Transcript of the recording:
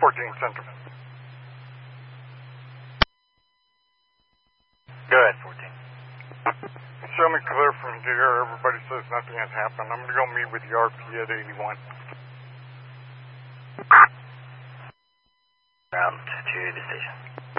14 Central. Go ahead, 14. Show me clear from here. Everybody says nothing has happened. I'm going to go meet with the RP at 81. Ground to the station.